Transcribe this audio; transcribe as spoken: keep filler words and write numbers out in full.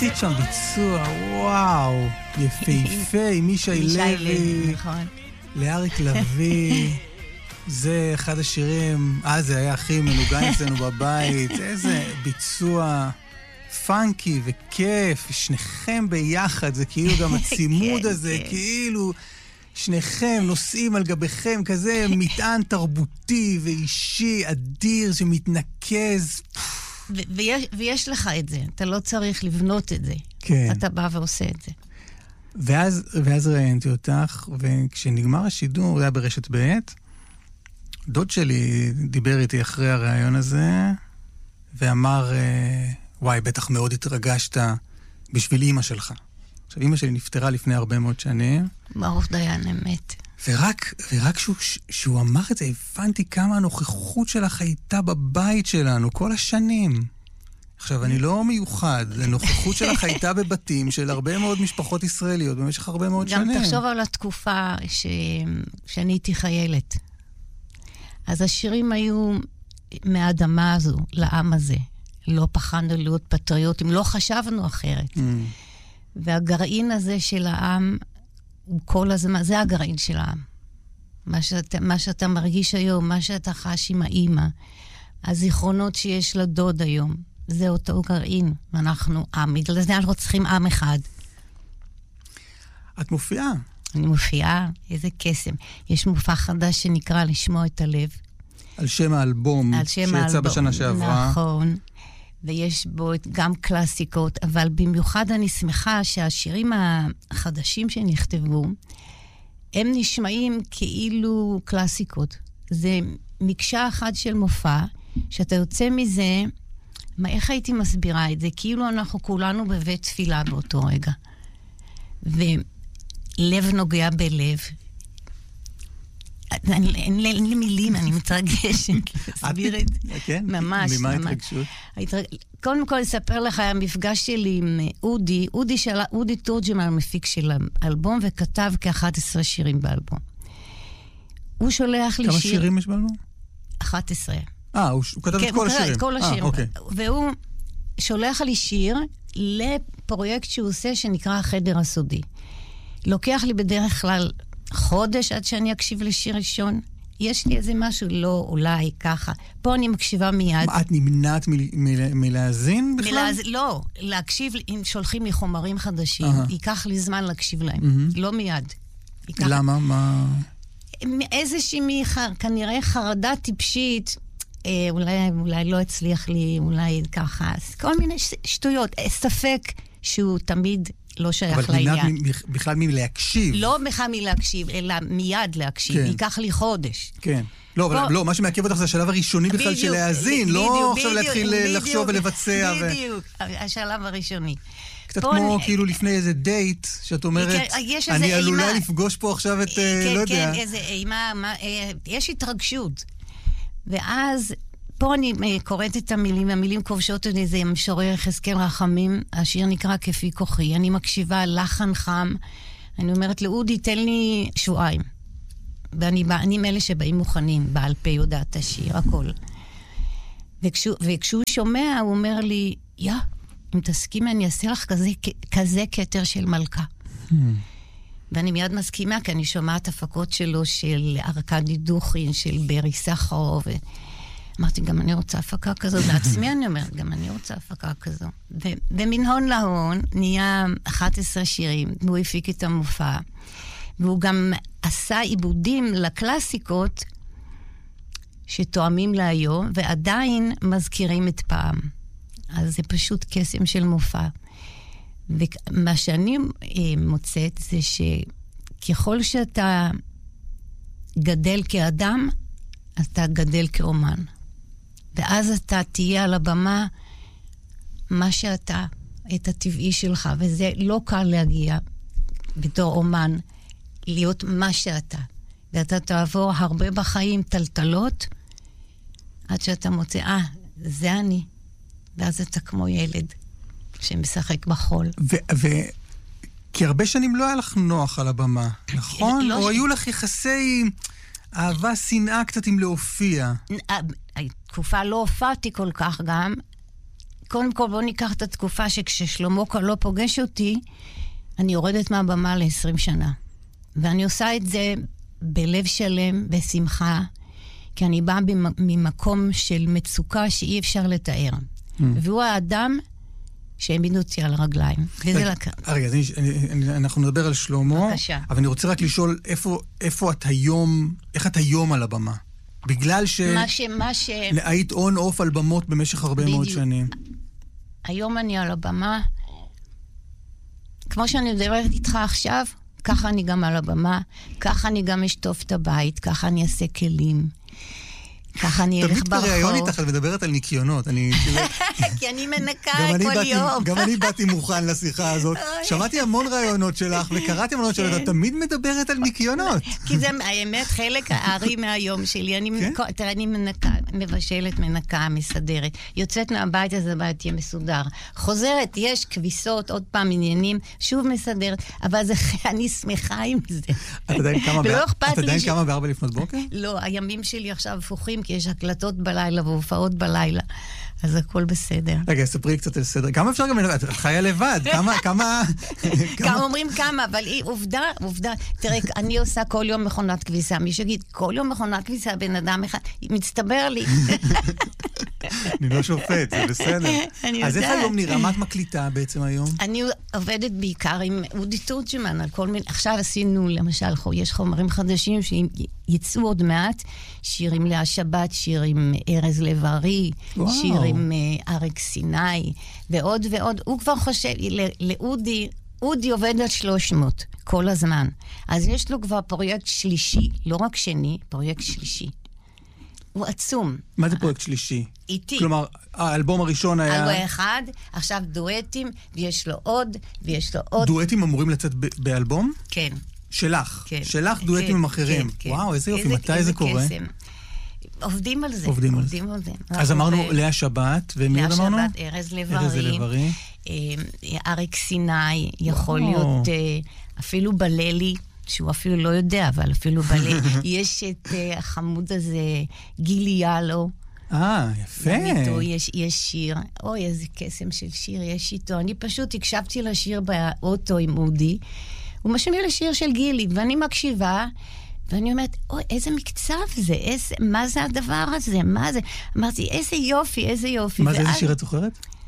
עשית שם ביצוע, וואו, יפהפה, עם מישי לוי, לאריק לוי, זה אחד השירים, אה, זה היה הכי מנוגן אצלנו בבית, איזה ביצוע פאנקי וכיף, שניכם ביחד, זה כאילו גם הצימוד הזה, כאילו שניכם נוסעים על גביכם, כזה מטען תרבותי ואישי אדיר שמתנקז. ויש, ויש לך את זה, אתה לא צריך לבנות את זה. כן. אתה בא ועושה את זה. ואז, ואז ראיינתי אותך, וכשנגמר השידור, זה היה ברשת ב', דוד שלי דיבר איתי אחרי הרעיון הזה, ואמר, וואי, בטח מאוד התרגשת בשביל אמא שלך. עכשיו, אמא שלי נפטרה לפני הרבה מאוד שנים. ברוך דיין אמת. ורק, ורק שהוא, שהוא אמר את זה, הבנתי כמה הנוכחות שלך הייתה בבית שלנו כל השנים. עכשיו, אני לא מיוחד, הנוכחות שלך הייתה בבתים של הרבה מאוד משפחות ישראליות במשך הרבה מאוד גם שנים. גם תחשוב על התקופה ש... שאני הייתי חיילת. אז השירים היו מהאדמה הזו, לעם הזה. לא פחדנו להיות פטריוטים, לא חשבנו אחרת. Mm. והגרעין הזה של העם, הוא כל הזמן, זה הגרעין של העם. מה שאתה, מה שאתה מרגיש היום, מה שאתה חש עם האמא, הזיכרונות שיש לדוד היום, זה אותו גרעין. ואנחנו עם, בגלל זה אנחנו צריכים עם אחד. את מופיעה. אני מופיעה, איזה קסם. יש מופע חדש שנקרא לשמוע את הלב. על שם האלבום על שם שיצא האלבום. בשנה שעברה. נכון. ויש בו גם קלאסיקות, אבל במיוחד אני שמחה שהשירים החדשים שנכתבו, הם נשמעים כאילו קלאסיקות. זה מקשה אחת של מופע, שאתה יוצא מזה, מה, איך הייתי מסבירה את זה? כאילו אנחנו כולנו בבית תפילה באותו רגע. ולב נוגע בלב. אין לי מילים, אני מתרגשת. להסביר את זה. כן? ממש. ממה התרגשות? קודם כל, אספר לך, המפגש שלי עם אודי, אודי תורג'מן, המפיק של האלבום, וכתב כ-אחד עשר שירים באלבום. הוא שולח לי שיר... כמה שירים יש באלבום? אחת עשרה. אה, הוא כתב את כל השירים. את כל השירים. והוא שולח לי שיר לפרויקט שהוא עושה, שנקרא החדר הסודי. לוקח לי בדרך כלל חודש עד שאני אקשיב לשיר ראשון. יש לי איזה משהו, לא, אולי, ככה. פה אני מקשיבה מיד. מה, את נמנעת מלהאזין בכלל? לא, להקשיב, אם שולחים לי חומרים חדשים, ייקח לי זמן להקשיב להם. לא מיד. למה? מה? איזושהי, כנראה חרדה טיפשית, אולי לא הצליח לי, אולי ככה, כל מיני שטויות. ספק שהוא תמיד לא שייך לעניין. אבל נמנעת בכלל מלהקשיב. לא בכלל מלהקשיב, אלא מיד להקשיב. ייקח לי חודש. כן. לא, לא, מה שמעכב אותך זה השלב הראשוני בכלל של להאזין, לא עכשיו להתחיל לחשוב ולבצע. בדיוק, השלב הראשוני. קצת כמו כאילו לפני איזה דייט, שאת אומרת, אני עלולה לפגוש פה עכשיו את, לא יודע. כן, איזה אימה, יש התרגשות. ואז פה אני קוראת את המילים, המילים כובשות את איזה משורר חזקאל רחמים, השיר נקרא כפי כוחי, אני מקשיבה לחן חם, אני אומרת לאודי, תן לי שבועיים. ואני אני מאלה שבאים מוכנים, בעל פה יודעת את השיר, הכל. וכשהוא, וכשהוא שומע, הוא אומר לי, יא, אם תסכימה, אני אעשה לך כזה, כזה כתר של מלכה. Hmm. ואני מיד מסכימה, כי אני שומעת הפקות שלו, של ארקדי דוכין, של ברי סחרוב, אמרתי, גם אני רוצה הפקה כזו, לעצמי אני אומרת, גם אני רוצה הפקה כזו. ומן הון להון נהיה אחת עשרה שירים, והוא הפיק את המופע, והוא גם עשה עיבודים לקלאסיקות שתואמים להיום, ועדיין מזכירים את פעם. אז זה פשוט קסם של מופע. ומה שאני מוצאת זה שככל שאתה גדל כאדם, אתה גדל כאומן. ואז אתה תהיה על הבמה מה שאתה, את הטבעי שלך, וזה לא קל להגיע בתור אומן, להיות מה שאתה. ואתה תעבור הרבה בחיים טלטלות, עד שאתה מוצא, אה, זה אני. ואז אתה כמו ילד שמשחק בחול. ו- ו- כי הרבה שנים לא היה לך נוח על הבמה, נכון? או היו לך יחסי אהבה, שנאה קצת עם להופיע. התקופה לא הופעתי כל כך גם. קודם כל בואו ניקח את התקופה שכששלמה לא פוגש אותי, אני יורדת מהבמה ל-עשרים שנה. ואני עושה את זה בלב שלם, בשמחה, כי אני באה ממקום של מצוקה שאי אפשר לתאר. Mm. והוא האדם שהעמיד אותי על הרגליים. וזה לקח. רגע, אנחנו נדבר על שלמה, בבקשה. אבל אני רוצה רק לשאול איפה, איפה את היום, איך את היום על הבמה? בגלל ש... מה ש... מה ש... היית און אוף על במות במשך הרבה מאוד שנים. היום אני על הבמה, כמו שאני מדברת איתך עכשיו, ככה אני גם על הבמה, ככה אני גם אשטוף את הבית, ככה אני אעשה כלים, ככה אני אלך ברחוב. תמיד בראיון איתך את מדברת על ניקיונות. כי אני מנקה כל יום. גם אני באתי מוכן לשיחה הזאת. שמעתי המון רעיונות שלך, וקראתי המון רעיונות שלך, את תמיד מדברת על ניקיונות. כי זה האמת חלק הארי מהיום שלי. תראה, אני מנקה, מבשלת, מנקה, מסדרת. יוצאת מהבית, אז הבית יהיה מסודר. חוזרת, יש כביסות, עוד פעם עניינים, שוב מסדרת, אבל אני שמחה עם זה. את עדיין קמה בארבע לפנות בוקר? לא, הימים שלי עכשיו הפוכים, כי יש הקלטות בלילה והופעות בלילה. אז הכל בסדר. רגע, ספרי קצת על סדר. כמה אפשר גם לבד? את חיה לבד. כמה, כמה... כמה אומרים כמה, אבל היא עובדה, עובדה. תראה, אני עושה כל יום מכונת כביסה. מי שיגיד, כל יום מכונת כביסה, בן אדם אחד, מצטבר לי. אני לא שופט, זה בסדר. אז איך היום נראה? מה את מקליטה בעצם היום? אני עובדת בעיקר עם אודי תורג'מן, על כל מיני... עכשיו עשינו, למשל, יש חומרים חדשים שיצאו עוד מעט, שירים להשבת, שירים ארז לב-ארי, שירים אריק סיני, ועוד ועוד. הוא כבר חושב, לאודי, אודי עובד על שלוש מאות כל הזמן. אז יש לו כבר פרויקט שלישי, לא רק שני, פרויקט שלישי. הוא עצום. מה זה פרויקט שלישי? איתי. כלומר, האלבום הראשון היה... אלבום אחד, עכשיו דואטים, ויש לו עוד, ויש לו עוד. דואטים אמורים לצאת באלבום? כן. שלך? כן. שלך דואטים עם אחרים? כן, כן. וואו, איזה יופי, מתי זה קורה? עובדים על זה. עובדים על זה. אז אמרנו לאה שבת, ומי עוד אמרנו? לאה שבת, ארז לב-ארי. אריק סיני, יכול להיות אפילו בללי, שהוא אפילו לא יודע, אבל אפילו בללי. יש את החמוד הזה, גילי יאלו. אה, יפה. איתו יש, יש שיר. אוי, איזה קסם של שיר יש איתו. אני פשוט הקשבתי לשיר באוטו עם אודי. הוא משמיע לשיר של גילי, ואני מקשיבה, ואני אומרת, אוי, איזה מקצב זה, איזה, מה זה הדבר הזה, מה זה? אמרתי, איזה יופי, איזה יופי. מה זה, איזה שיר את זוכרת?